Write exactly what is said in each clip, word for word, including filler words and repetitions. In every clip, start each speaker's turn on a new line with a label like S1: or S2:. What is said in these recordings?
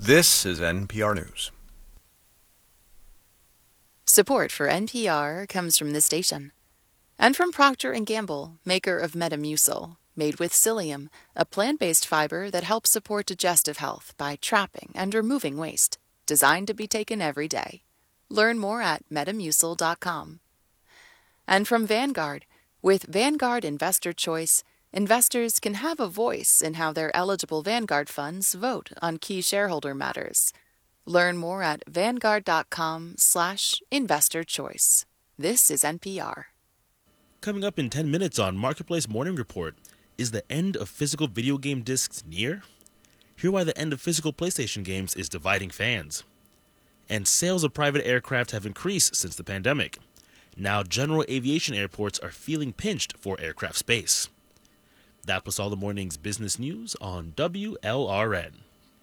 S1: This is N P R News.
S2: Support for N P R comes from this station and from Procter and Gamble, maker of Metamucil, made with psyllium, a plant-based fiber that helps support digestive health by trapping and removing waste, designed to be taken every day. Learn more at metamucil dot com. And from Vanguard, with Vanguard Investor Choice, investors can have a voice in how their eligible Vanguard funds vote on key shareholder matters. Learn more at vanguard.com slash investor choice. This is N P R.
S3: Coming up in ten minutes on Marketplace Morning Report, is the end of physical video game discs near? Hear why the end of physical PlayStation games is dividing fans. And sales of private aircraft have increased since the pandemic. Now general aviation airports are feeling pinched for aircraft space. That was all the morning's business news on W L R N.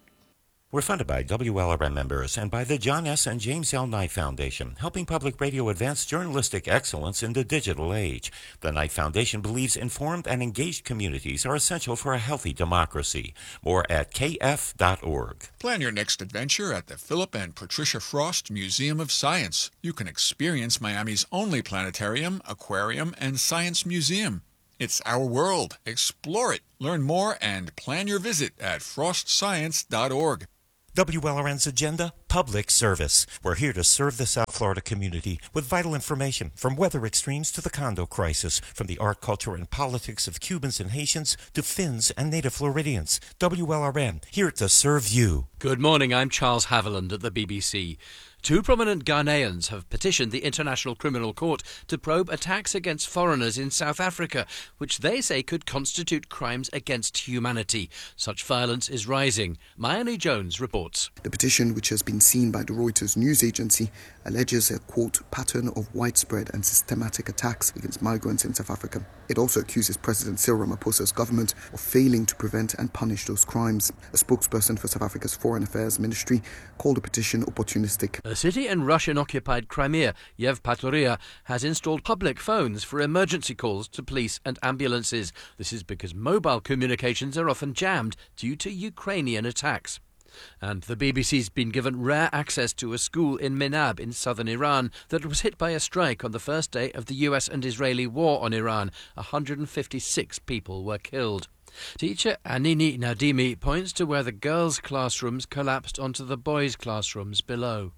S4: We're funded by W L R N members and by the John S. and James L. Knight Foundation, helping public radio advance journalistic excellence in the digital age. The Knight Foundation believes informed and engaged communities are essential for a healthy democracy. More at k f dot org.
S5: Plan your next adventure at the Philip and Patricia Frost Museum of Science. You can experience Miami's only planetarium, aquarium, and science museum. It's our world. Explore it. Learn more and plan your visit at frost science dot org.
S4: W L R N's agenda, public service. We're here to serve the South Florida community with vital information from weather extremes to the condo crisis, from the art, culture, and politics of Cubans and Haitians to Finns and native Floridians. W L R N, here to serve you.
S6: Good morning, I'm Charles Haviland at the B B C. Two prominent Ghanaians have petitioned the International Criminal Court to probe attacks against foreigners in South Africa, which they say could constitute crimes against humanity. Such violence is rising. Mayani Jones reports.
S7: The petition, which has been seen by the Reuters news agency, alleges a, quote, pattern of widespread and systematic attacks against migrants in South Africa. It also accuses President Cyril Ramaphosa's government of failing to prevent and punish those crimes. A spokesperson for South Africa's Foreign Affairs Ministry called the petition opportunistic.
S6: A city in Russian-occupied Crimea, Yevpatoria, has installed public phones for emergency calls to police and ambulances. This is because mobile communications are often jammed due to Ukrainian attacks. And the B B C's been given rare access to a school in Minab in southern Iran that was hit by a strike on the first day of the U S and Israeli war on Iran. one hundred fifty-six people were killed. Teacher Anini Nadimi points to where the girls' classrooms collapsed onto the boys' classrooms below.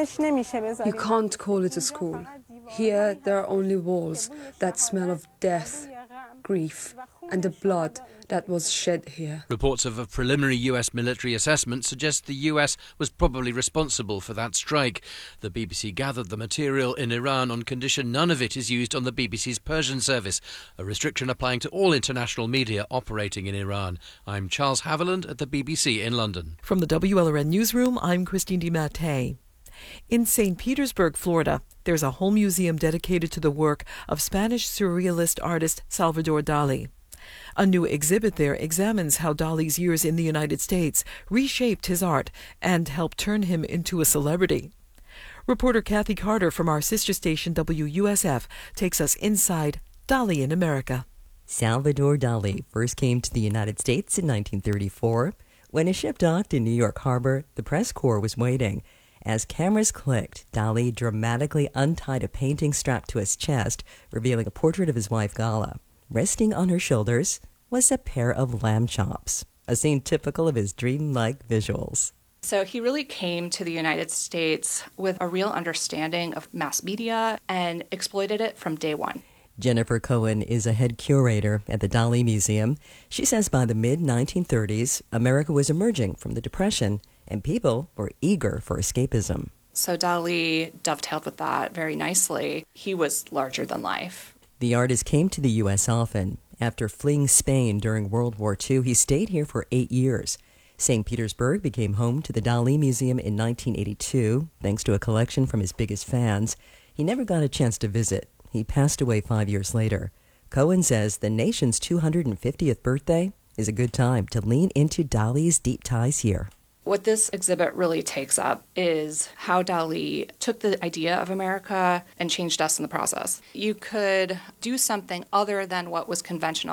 S8: You can't call it a school. Here there are only walls that smell of death, grief, and the blood that was shed here.
S6: Reports of a preliminary U S military assessment suggest the U S was probably responsible for that strike. The B B C gathered the material in Iran on condition none of it is used on the B B C's Persian service, a restriction applying to all international media operating in Iran. I'm Charles Haviland at the B B C in London.
S9: From the W L R N Newsroom, I'm Christine DiMattei. In Saint Petersburg, Florida, there's a whole museum dedicated to the work of Spanish surrealist artist Salvador Dali. A new exhibit there examines how Dali's years in the United States reshaped his art and helped turn him into a celebrity. Reporter Kathy Carter from our sister station W U S F takes us inside Dali in America.
S10: Salvador Dali first came to the United States in nineteen thirty-four. When his ship docked in New York Harbor, the press corps was waiting. As cameras clicked, Dali dramatically untied a painting strapped to his chest, revealing a portrait of his wife Gala. Resting on her shoulders was a pair of lamb chops, a scene typical of his dreamlike visuals.
S11: So he really came to the United States with a real understanding of mass media and exploited it from day one.
S10: Jennifer Cohen is a head curator at the Dali Museum. She says by the mid nineteen thirties, America was emerging from the Depression and people were eager for escapism.
S11: So Dali dovetailed with that very nicely. He was larger than life.
S10: The artist came to the U S often. After fleeing Spain during World War Two, he stayed here for eight years. Saint Petersburg became home to the Dali Museum in nineteen eighty-two, thanks to a collection from his biggest fans. He never got a chance to visit. He passed away five years later. Cohen says the nation's two hundred fiftieth birthday is a good time to lean into Dali's deep ties here.
S11: What this exhibit really takes up is how Dali took the idea of America and changed us in the process. You could do something other than what was conventional.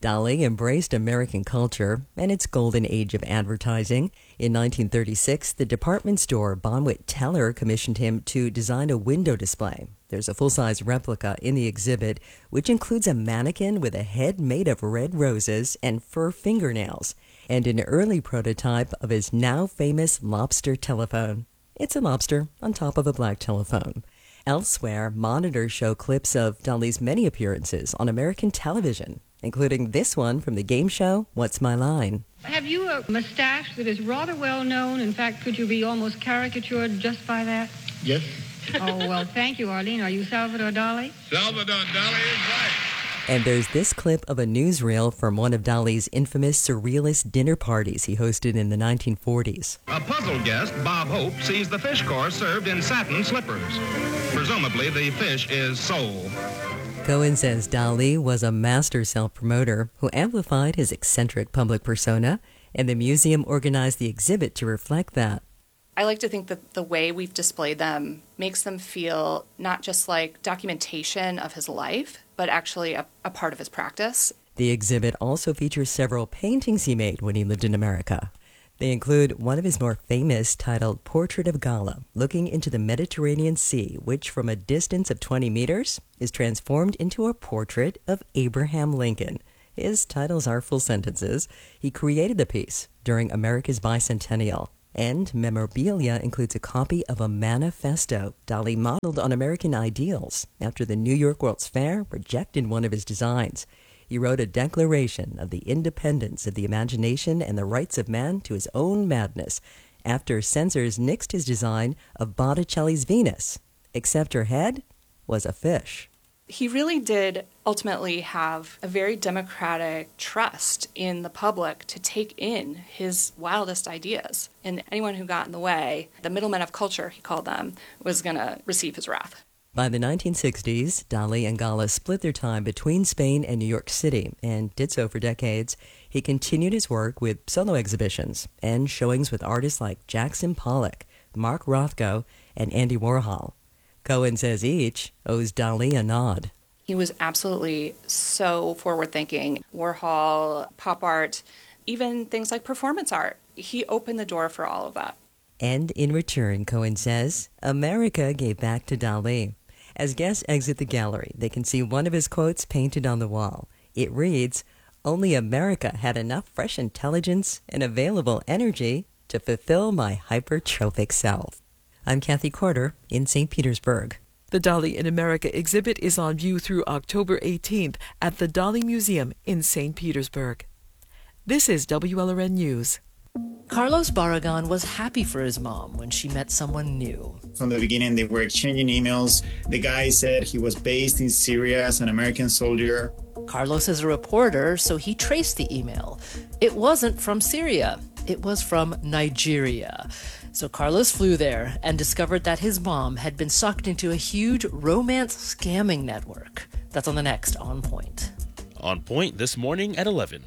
S10: Dali embraced American culture and its golden age of advertising. In nineteen thirty-six, the department store Bonwit Teller commissioned him to design a window display. There's a full-size replica in the exhibit, which includes a mannequin with a head made of red roses and fur fingernails, and an early prototype of his now famous lobster telephone. It's a lobster on top of a black telephone. Elsewhere, monitors show clips of Dali's many appearances on American television, including this one from the game show What's My Line?
S12: Have you a mustache that is rather well known? In fact, could you be almost caricatured just by that?
S13: Yes.
S12: Oh, well, thank you, Arlene. Are you Salvador Dali?
S13: Salvador Dali is right.
S10: And there's this clip of a newsreel from one of Dali's infamous surrealist dinner parties he hosted in the nineteen forties.
S14: A puzzled guest, Bob Hope, sees the fish course served in satin slippers. Presumably, the fish is sole.
S10: Cohen says Dali was a master self-promoter who amplified his eccentric public persona, and the museum organized the exhibit to reflect that.
S11: I like to think that the way we've displayed them makes them feel not just like documentation of his life, but actually a, a part of his practice.
S10: The exhibit also features several paintings he made when he lived in America. They include one of his more famous titled Portrait of Gala, looking into the Mediterranean Sea, which from a distance of twenty meters is transformed into a portrait of Abraham Lincoln. His titles are full sentences. He created the piece during America's bicentennial. And memorabilia includes a copy of a manifesto Dali modeled on American ideals after the New York World's Fair rejected one of his designs. He wrote a declaration of the independence of the imagination and the rights of man to his own madness after censors nixed his design of Botticelli's Venus, except her head was a fish.
S11: He really did ultimately have a very democratic trust in the public to take in his wildest ideas. And anyone who got in the way, the middlemen of culture, he called them, was going to receive his wrath.
S10: By the nineteen sixties, Dali and Gala split their time between Spain and New York City and did so for decades. He continued his work with solo exhibitions and showings with artists like Jackson Pollock, Mark Rothko, and Andy Warhol. Cohen says each owes Dali a nod.
S11: He was absolutely so forward-thinking. Warhol, pop art, even things like performance art. He opened the door for all of that.
S10: And in return, Cohen says, America gave back to Dali. As guests exit the gallery, they can see one of his quotes painted on the wall. It reads, "Only America had enough fresh intelligence and available energy to fulfill my hypertrophic self." I'm Kathy Corder in Saint Petersburg.
S9: The Dali in America exhibit is on view through October eighteenth at the Dali Museum in Saint Petersburg. This is W L R N News.
S15: Carlos Barragan was happy for his mom when she met someone new.
S16: From the beginning, they were exchanging emails. The guy said he was based in Syria as an American soldier.
S15: Carlos is a reporter, so he traced the email. It wasn't from Syria. It was from Nigeria. So Carlos flew there and discovered that his mom had been sucked into a huge romance scamming network. That's on the next On Point.
S3: On Point this morning at eleven.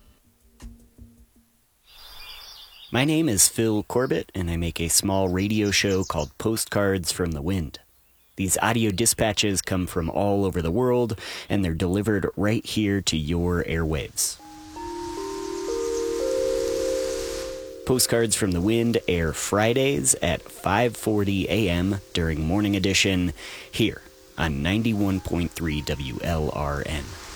S17: My name is Phil Corbett, and I make a small radio show called Postcards from the Wind. These audio dispatches come from all over the world, and they're delivered right here to your airwaves. Postcards from the Wind air Fridays at five forty a.m. during Morning Edition here on ninety-one point three W L R N.